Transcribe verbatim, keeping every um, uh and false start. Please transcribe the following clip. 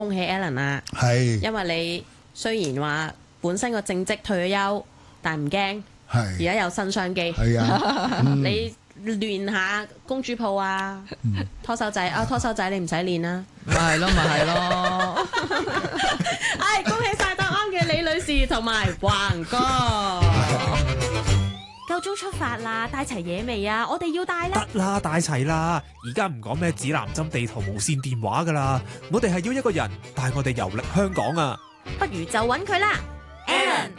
恭喜 Alan 啊！ 係， 因為你雖然話本身個正職退咗休，但唔驚，而係， 家有新商機。 係啊，嗯你練下公主抱啊，拖手仔啊，拖手仔你唔使練啦。 咪係咯，咪係咯。 唉，恭喜晒答啱嘅李女士同埋橫哥。夠鐘出發啦，帶齊嘢未啊？我哋要帶啦。 得啦，帶齊啦！而家唔講咩指南針、地圖、無線電話噶啦，我哋係要一個人帶我哋遊歷香港啊！ 不如就揾佢啦 Alan